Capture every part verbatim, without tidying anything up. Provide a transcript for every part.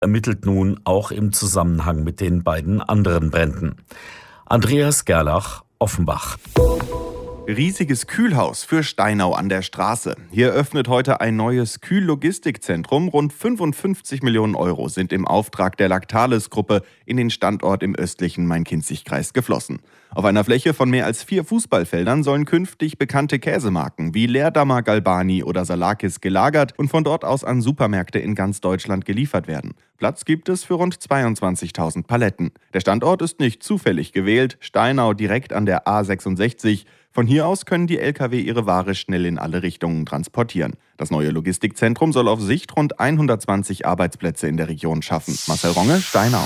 ermittelt nun auch im Zusammenhang mit den beiden anderen Bränden. Andreas Gerlach, Offenbach. Riesiges Kühlhaus für Steinau an der Straße. Hier öffnet heute ein neues Kühllogistikzentrum. Rund fünfundfünfzig Millionen Euro sind im Auftrag der Lactalis-Gruppe in den Standort im östlichen Main-Kinzig-Kreis geflossen. Auf einer Fläche von mehr als vier Fußballfeldern sollen künftig bekannte Käsemarken wie Leerdammer, Galbani oder Salakis gelagert und von dort aus an Supermärkte in ganz Deutschland geliefert werden. Platz gibt es für rund zweiundzwanzigtausend Paletten. Der Standort ist nicht zufällig gewählt, Steinau direkt an der A sechsundsechzig. Von hier aus können die L K W ihre Ware schnell in alle Richtungen transportieren. Das neue Logistikzentrum soll auf Sicht rund hundertzwanzig Arbeitsplätze in der Region schaffen. Marcel Ronge, Steinau.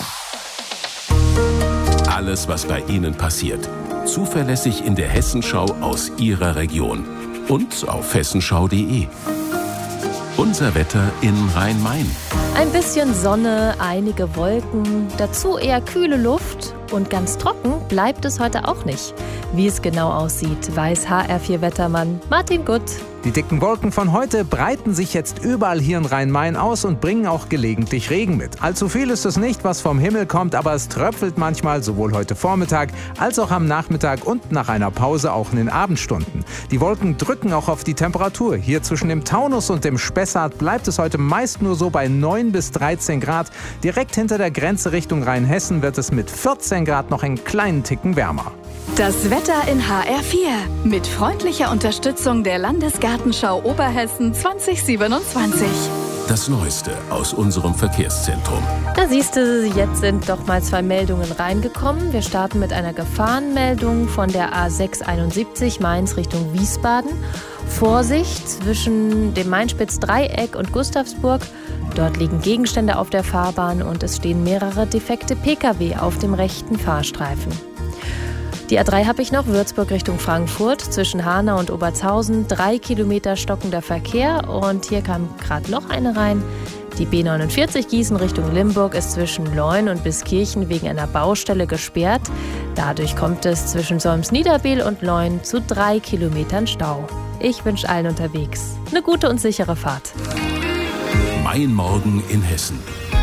Alles, was bei Ihnen passiert. Zuverlässig in der Hessenschau aus Ihrer Region. Und auf hessenschau punkt de. Unser Wetter in Rhein-Main. Ein bisschen Sonne, einige Wolken, dazu eher kühle Luft und ganz trocken bleibt es heute auch nicht. Wie es genau aussieht, weiß H R vier Wettermann Martin Gutt. Die dicken Wolken von heute breiten sich jetzt überall hier in Rhein-Main aus und bringen auch gelegentlich Regen mit. Allzu viel ist es nicht, was vom Himmel kommt, aber es tröpfelt manchmal, sowohl heute Vormittag als auch am Nachmittag und nach einer Pause auch in den Abendstunden. Die Wolken drücken auch auf die Temperatur. Hier zwischen dem Taunus und dem Spessart bleibt es heute meist nur so bei neun bis dreizehn Grad. Direkt hinter der Grenze Richtung Rheinhessen wird es mit vierzehn Grad noch einen kleinen Ticken wärmer. Das Wetter in H R vier mit freundlicher Unterstützung der Landesgartenschau Oberhessen zwanzig siebenundzwanzig. Das Neueste aus unserem Verkehrszentrum. Da siehst du, jetzt sind doch mal zwei Meldungen reingekommen. Wir starten mit einer Gefahrenmeldung von der A sechshunderteinundsiebzig Mainz Richtung Wiesbaden. Vorsicht zwischen dem Mainspitz-Dreieck und Gustavsburg. Dort liegen Gegenstände auf der Fahrbahn und es stehen mehrere defekte Pkw auf dem rechten Fahrstreifen. Die A drei habe ich noch, Würzburg Richtung Frankfurt, zwischen Hanau und Obertshausen, drei Kilometer stockender Verkehr und hier kam gerade noch eine rein. Die B neunundvierzig Gießen Richtung Limburg ist zwischen Leun und Biskirchen wegen einer Baustelle gesperrt. Dadurch kommt es zwischen Solms-Niederbiel und Leun zu drei Kilometern Stau. Ich wünsche allen unterwegs eine gute und sichere Fahrt. Mein Morgen in Hessen.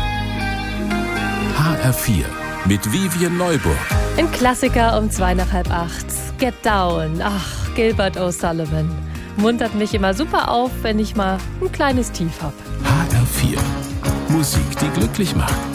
H R vier mit Vivian Neuburg. Ein Klassiker um zwei nach halb acht. Get Down. Ach, Gilbert O'Sullivan. Muntert mich immer super auf, wenn ich mal ein kleines Tief hab. H R vier. Musik, die glücklich macht.